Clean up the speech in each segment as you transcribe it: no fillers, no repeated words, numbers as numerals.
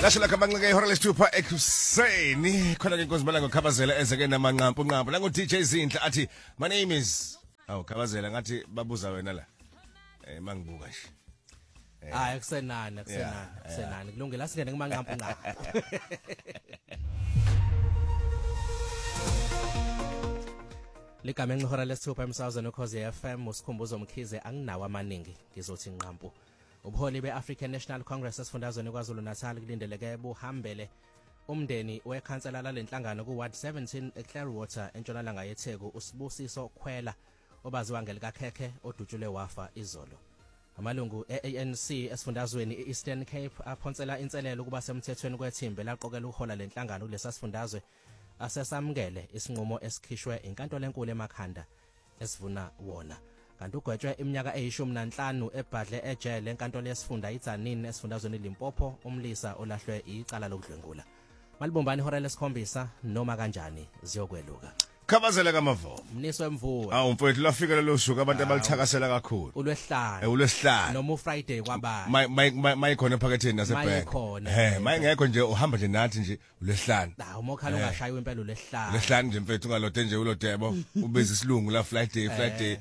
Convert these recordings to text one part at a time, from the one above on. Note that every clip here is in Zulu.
Lasela kabanqeke ihora lesithupha ekuseni khona ke inkosi malanga Khabazela ezeke namanqampu nangu DJ Zinhle athi my name is Khabazela ngathi babuza wena la mangibuka nje akusenani kulungile asingene kumanqampu ligama ngihora lesithupha emsazweni ukhozi FM usikhumbuzo Mkhize anginawo amaningi ngizothi nqampu. Ubuholi be-African National Congress esifundazweni kwaZulu Natal kulindeleke buhambele umndeni wekhansela lalenhlangano ku Ward 17 eClearwater entshonalanga yeTheku uSibusiso Khwela obaziwa ngelikakhekhe odutshule wafa izolo. Amalungu e-ANC esifundazweni e-Eastern Cape aphonsela inselelo kuba semthethweni kwethimbe laqokela uhola lenhlangano lesasifundazwe asesamukele isinqumo esikhishwe inkantolo enkulu eMakhanda esivuna wona. Kanti ugwetshwe iminyaka e15 ebhadle ejele enkantolo yesifunda iTzanini esifundazweni Limpopo umlisa olahlwe icala lokudlwengula. Malibumbani ihora lesikhombisa noma kanjani ziyokweluka. Khabazela kaMavo. Mniswe Mvuwe. Mfowethu lafika lelo suku abantu abalithakasela kakhulu. uLwesihlanu. Noma uFriday kwaba. Mayikhona ephaketheni nasebhenki. Mayingekho nje uhamba nje nathi nje uLwesihlanu. Umokhala ungashayiwe impela uLwesihlanu. uLwesihlanu nje mfethu ungalode nje ulodebo ubeza isilungu la Friday.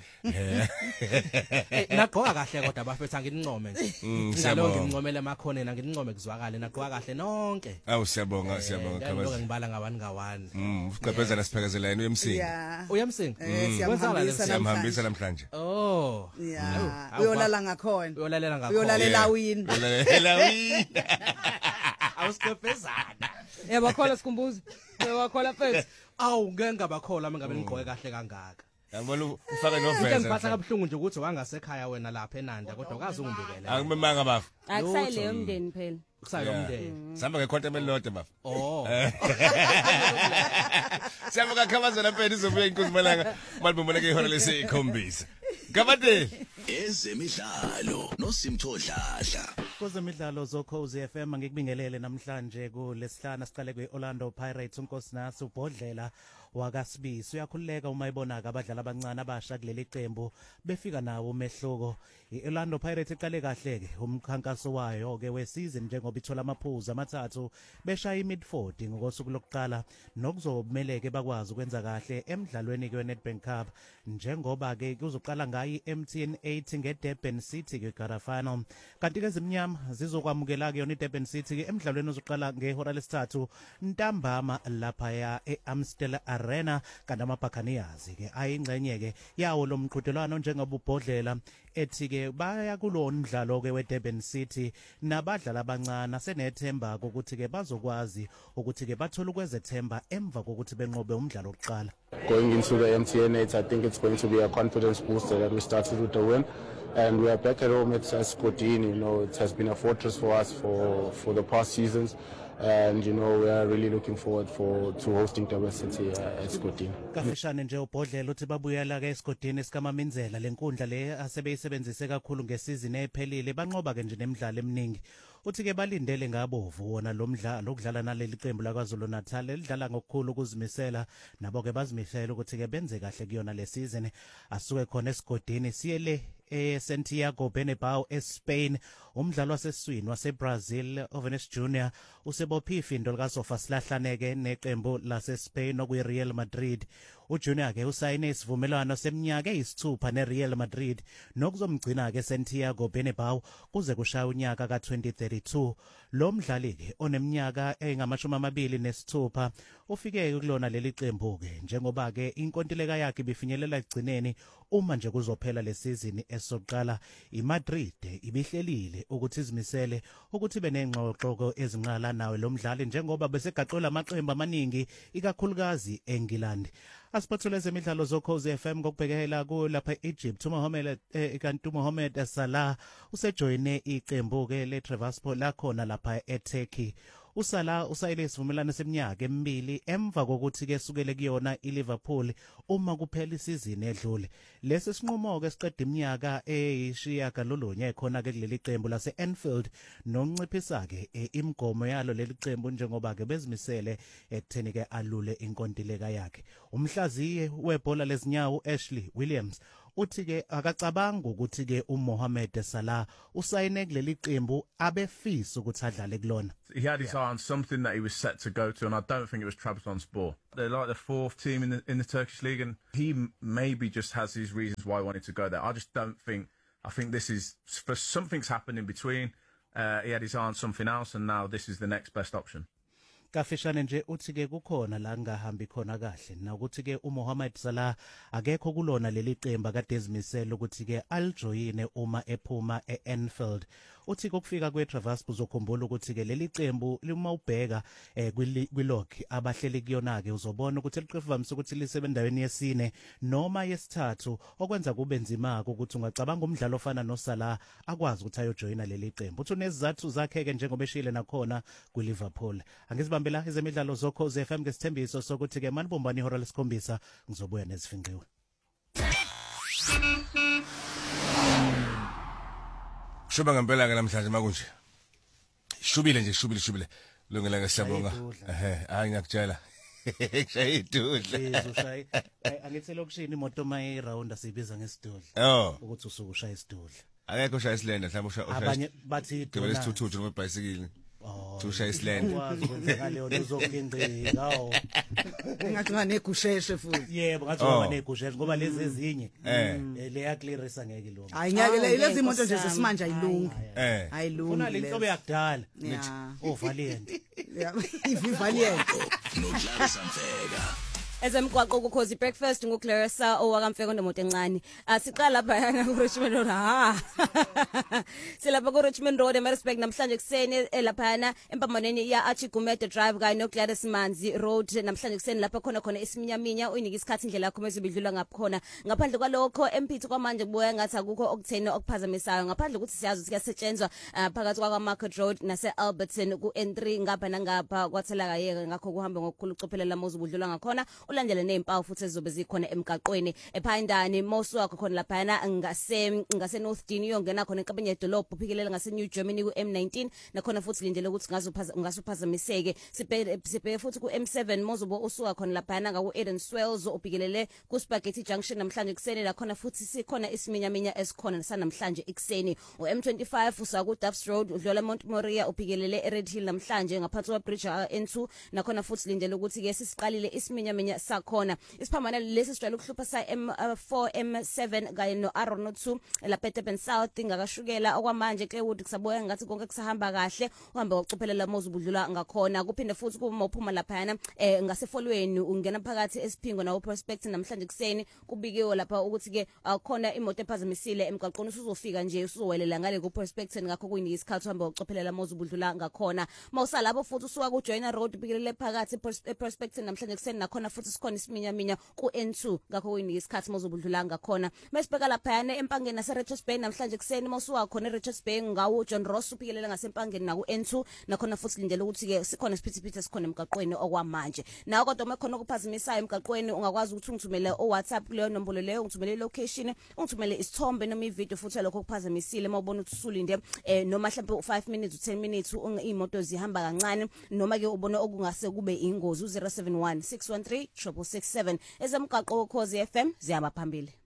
Nagqoka kahle kodwa abafethu anginincome nje. Njalo nginincomela emakhoneni anginincome kuzwakale nagqoka kahle nonke. Siyabonga Khabazela. Lokho ngibala ngawani. Usiqhebhezela siphelekezela yena uyamsinga siyamhambisa namhlanje uyolala ngakhona uyolalela wini awusiqhebhezana bakhola sikhumbuzo bakhola mfethu ngeke ngabakhola mengabe nigqoke kahle kangaka. Yabona ufake noveza. Into ngiphatha kabuhlungu nje ukuthi wangasekhaya wena lapha eNanda kodwa kazi ungibikele. Angimemanga bafu. Akusayile umndeni phela. Kusayile umndeni. Sihamba ngekhonto emelilodwa bafu. Siyabonga Khabazela mfethu izobuya inkosi malanga malibumbeleke ihora lesikhombisa. Gabateli ezemidlalo noSimthodladla. Kwezemidlalo zokhozi FM ngikubingelele namhlanje kulesihlanu siqale kweOrlando Pirates unkosi naso ubhodlela wakasibisi uyakhululeka uma ibonaka abadlali abancane abasha kuleli qembu befika nawo umehluko. iOrlando Pirates iqale kahle ke umkhankaso wayo ke wesizini njengoba ithola amaphuzu amathathu beshaya imid-40 ngosuku lokuqala nokuzomeleke bakwazi ukwenza kahle emidlalweni ke weNedbank Cup njengoba ke kuzoqala ngayi MTN 8 ngeDurban City ke quarter final. Kanti ke ezimnyama zizokwamukela ke yona iDurban City ke emidlalweni ozoqala ngehora lesithathu ntambama lapha ya eAmstel Arena kanti amaBuccaneers ke ayingcenye ke yawo lo mqhudelwano njengoba ubhodlela ethi ke baya kulona umdlalo ke weDurban City nabadlali abancane senethemba ukuthi ke bazokwazi ukuthi ke bathola ukwezethemba emva kokuthi benqobe umdlalo oqala. Going into the MTN 8, I think it's going to be a confidence booster that we started with the win. And we are back at home at Eskodini. You know, it has been a fortress for us for the past seasons. And, you know, we are really looking forward to hosting Durban City at Eskodini. Kafishane nje ubhodlela uthi babuyela ke Eskodini sikaMaminzela lenkundla le asebeyisebenzise kakhulu ngesizini ephelile banqoba ke nje nemidlalo eminingi. Uthi ke balindele ngabovu wona lo mdlalo okudlala naleli qembu laKwaZulu Natal elidlala ngokukhulu ukuzimisela nabo ke bazimisela ukuthi ke benze kahle kuyona le season asuke khona Eskodini siyele Santiago Bernabeu eSpain umdlalo wasesiswini waseBrazil Ovenes Junior usebophi ifindo likaSofa Silahlaneke neqembu laseSpain okuyiReal Madrid. uJunior ke usayine isivumelwano seminyaka eyisithupha neReal Madrid nokuzomgcina ke Santiago Bernabeu kuze kushaya unyaka ka2032. Lo mdlali ke oneminyaka engama26 ufike kulona leli qembu ke njengoba ke inkontileka yakhe ibifinyelela egcineni uma nje kuzophela lesizini esoqala. iMadrid ibihlelile ukuthi izimisele ukuthi benengxoxo ezinqala nawe lo mdlali njengoba besegaqola amaqembu amaningi ikakhulukazi eNgilandi. Asiphathule zemidlalo zokhozi FM ngokubhekela ku lapha eEgypt kanti Mohamed Salah usejoyine iqembu ke leTrabzonspor lakhona lapha eTurkey. uSalah usayile isivumelwano seminyaka emibili emva kokuthi ke sukele kuyona iLiverpool uma kuphela isizini edlule. Lesi sinqumo ke siqeda iminyaka eyishiyagalolunye ekhona ke kuleli qembu laseAnfield nonciphisa ke imigomo yalo leli qembu njengoba ke bezimisele ekutheni ke alule inkontileka yakhe. Umhlaziye webhola lezinyawo Ashley Williams uthi ke akacabanga ukuthi ke uMohamed Salah usayine kuleli qembu abefisa ukuthi adlale kulona. He had his eye on something that he was set to go to, and I don't think it was Trabzonspor. They're like the fourth team in the Turkish league, and he maybe just has his reasons why he wanted to go there. I just don't think. I think this is for something's happened in between. He had his eye on something else, and now this is the next best option. Kafishane nje uthi ke kukhona la ngahambi khona kahle na ukuthi ke uMohamed Salah akekho kulona leli qembu kade ezimisela ukuthi ke aljoyine uma ephuma eAnfield. Uthi kokufika kweTravasp uzokhumbula ukuthi ke leli qembu lima ubheka kwilog abahleli kuyona ke uzobona ukuthi liqhivamisa ukuthi lisebendaweni yesine noma yesithathu okwenza kube nzima ukuthi ungacabanga umdlalo ofana noSalah akwazi ukuthi ayojoyina leli qembu. Uthi unezizathu zakhe ke njengoba eshile nakhona kwiLiverpool. Angizibambela ezemidlalo zoKhozi FM ngesithembiso sokuthi ke manibumbani ihora lesikhombisa ngizobuya nezifinqiwe. Shuba ngempela ke namhlanje makunje. Shubile. Lungela ke siyabonga. Hayi ngiyakutshela. Kushaya idudla. Uzoshayi. Angithi lokushini imoto maye round asibiza ngesidudla. Oh. Ukuthi usuke ushaya isidudla. Akekho ushaya isilenda mhlawumbe ushaya. Abanye bathi gibela isithuthu noma ibhayisikili. Oh. Ushaya isilenda. Wazi kwenzeka leyo uzokingqika hawo. Ngathi nganegusheshe futhi. Yebo ngathi nganegusheshe ngoba lezi ezinye leya clearisa ngeke lo. Hayi ngeke lezi imoto nje sesimanje ayilungi. Ayilungi. Funa lenhlobo yakudala. Valiant. Valiant. Nodlala Samfeka. Ezemgwaqo kuKhozi breakfast nguClarissa owakamfeko ndemoto encane. Siqala lapha ku Richmond Road. Silapha ku Richmond Road eMaritzburg namhlanje kuseni lapha empamaneni ya Achigumede Drive kanye noGladys Manzi Road namhlanje kuseni lapha khona isiminyaminya uyinika isikhathi indlela yakho mezibidlula ngaphona. Ngaphandle kwalokho emphithi kwamanje kubuya ngathi akukho okutheni okuphazamisayo ngaphandle ukuthi siyazi ukuthi kuyasetshenzwa phakathi kwaMarket Road nase Alberton ku N3 ngapha nangapha kwaThelaka yeke ngakho kuhambe ngokukhulu cophelela mozubudlula ngakhona. Ulandele nezimpawu futhi ezobe zikhona emgaqweni ePhindani Mosu wakho khona lapha ngase North Dean yongena khona enkabeni yedolobho uphikelela ngase New Germany ku M19 nakhona futhi lindele ukuthi ngasuphazamiseke sibheke futhi ku M7 Mozubo usuka khona lapha ngaku Eden Swells uphikelela ku Spaghetti Junction namhlanje kuseni nakhona futhi sikhona isiminyaminya esikhona sanamhlanje ikuseni uM25 usa ku Duffs Road udlola Mount Moriah uphikelela eRed Hill namhlanje ngaphansi kwa bridge N2 nakhona futhi lindele ukuthi ke sisiqalile isiminyaminya sakhona isiphambana lesi sijwayele ukuhlupha sa M4 M7 kanye no Arrow 2 lapha eDurban South ingakashukela okwamanje Clearwood kusabuya ngathi konke kusahamba kahle uhambe wacophelela mozubudlula ngakhona kuphinde futhi kuma uphuma lapha ngasefolweni ungena phakathi esiphingo nawo Prospect namhlanje kuseni kubikiwe lapha ukuthi ke akhona imoto ephazamisile emgaqweni usuzofika nje usuwelela ngale ku Prospect ngakho kuyinika isikhathi uhambe wacophelela mozubudlula ngakhona mawusa lapho futhi usuka ku Joiner Road ubikelele phakathi Prospect namhlanje kuseni nakhona futhi sikhona isiminyaminya ku N2 ngakho uyinika isikhathi mozubudlula ngakhona mesibheka lapha empangeni nase Richards Bay namhlanje kuseni mosuka khona eRichards Bay ngawo John Ross uphikelela ngasempangeni naku N2 nakhona futhi lindele ukuthi ke sikhona isiphithiphithi sikhona emgaqweni okwamanje nawo kodwa mekhona ukuphazimisayo emgaqweni ungakwazi ukuthi ungithumele oWhatsApp kuleyo nombolo leyo ungithumele location ungithumele isithombe noma ivideo futhi lokho kuphazamisile mawubona ukuthi usulinde noma mhlawumbe 5 minutes 10 minutes imoto zihamba kancane noma ke ubona okungase kube ingozi 071 613 667 ezemgaqo woKhozi FM ziyaba phambili.